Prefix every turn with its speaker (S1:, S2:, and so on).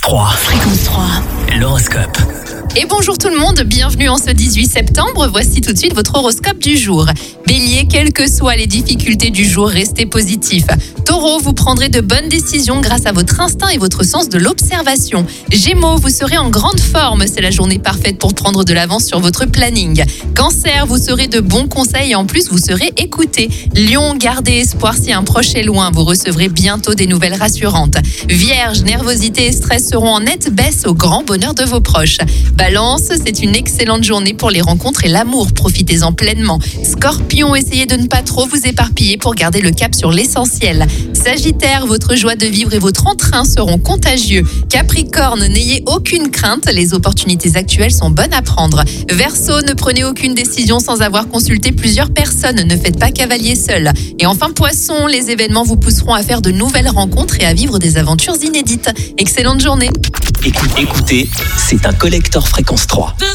S1: 3. Fréquence 3. L'horoscope.
S2: Et bonjour tout le monde, bienvenue en ce 18 septembre. Voici tout de suite votre horoscope du jour. Bélier, quelles que soient les difficultés du jour, restez positif. Taureau, vous prendrez de bonnes décisions grâce à votre instinct et votre sens de l'observation. Gémeaux, vous serez en grande forme. C'est la journée parfaite pour prendre de l'avance sur votre planning. Cancer, vous serez de bons conseils et en plus vous serez écouté. Lion, gardez espoir si un proche est loin. Vous recevrez bientôt des nouvelles rassurantes. Vierge, nervosité et stress seront en nette baisse au grand bonheur de vos proches. Balance, c'est une excellente journée pour les rencontres et l'amour. Profitez-en pleinement. Scorpion, essayez de ne pas trop vous éparpiller pour garder le cap sur l'essentiel. Sagittaire, votre joie de vivre et votre entrain seront contagieux. Capricorne, n'ayez aucune crainte, les opportunités actuelles sont bonnes à prendre. Verseau, ne prenez aucune décision sans avoir consulté plusieurs personnes, ne faites pas cavalier seul. Et enfin Poisson, les événements vous pousseront à faire de nouvelles rencontres et à vivre des aventures inédites. Excellente journée.
S1: Écoutez, c'est un collector Fréquence 3.